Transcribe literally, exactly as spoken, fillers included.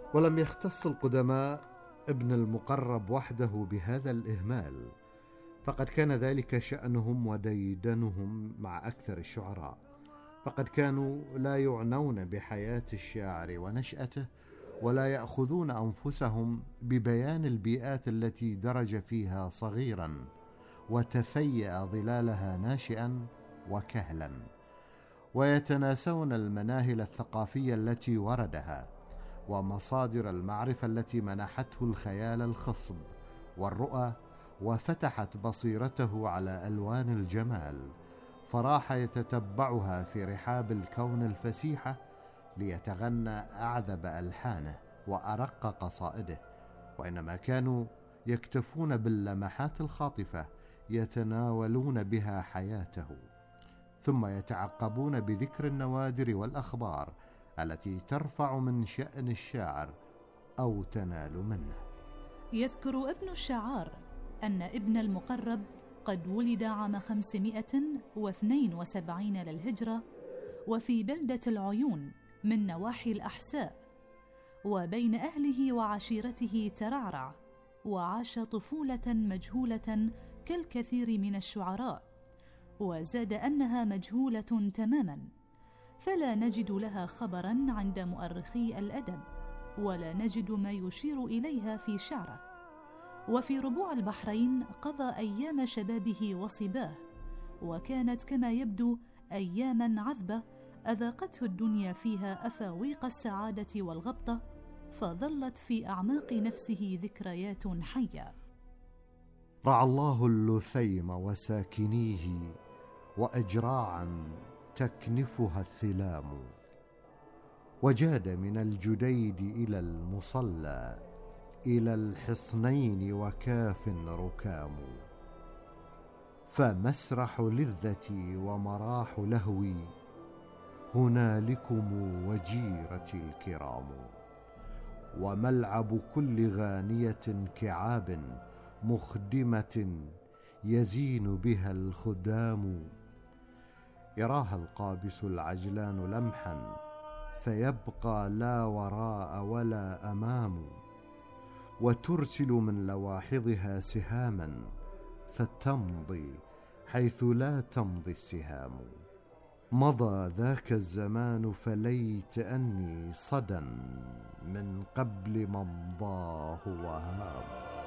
ولم يختص القدماء ابن المقرب وحده بهذا الإهمال، فقد كان ذلك شأنهم وديدنهم مع أكثر الشعراء، فقد كانوا لا يعنون بحياة الشاعر ونشأته، ولا يأخذون أنفسهم ببيان البيئات التي درج فيها صغيرا وتفيأ ظلالها ناشئا وكهلا، ويتناسون المناهل الثقافية التي وردها ومصادر المعرفة التي منحته الخيال الخصب والرؤى، وفتحت بصيرته على ألوان الجمال، فراح يتتبعها في رحاب الكون الفسيحة ليتغنى أعذب ألحانه وأرق قصائده، وإنما كانوا يكتفون باللمحات الخاطفة يتناولون بها حياته، ثم يتعقبون بذكر النوادر والأخبار التي ترفع من شأن الشاعر أو تنال منه. يذكر ابن الشعار أن ابن المقرب قد ولد عام خمسمائة واثنين وسبعين للهجرة، وفي بلدة العيون من نواحي الأحساء، وبين أهله وعشيرته ترعرع، وعاش طفولة مجهولة كالكثير من الشعراء، وزاد أنها مجهولة تماما، فلا نجد لها خبرا عند مؤرخي الأدب، ولا نجد ما يشير إليها في شعره. وفي ربوع البحرين قضى أيام شبابه وصباه، وكانت كما يبدو أياما عذبة أذاقته الدنيا فيها أفاويق السعادة والغبطة، فظلت في أعماق نفسه ذكريات حية. رعى الله اللثيم وساكنيه وأجراعا تكنفها الثلام، وجاد من الجديد إلى المصلى إلى الحصنين وكاف ركام، فمسرح لذتي ومراح لهوي هنالكم وجيرتي الكرام، وملعب كل غانية كعاب مخدمة يزين بها الخدام، يراها القابس العجلان لمحا فيبقى لا وراء ولا أمام، وترسل من لواحظها سهاما فتمضي حيث لا تمضي السهام، مضى ذاك الزمان فليت أني صدى من قبل ممضاه وهام.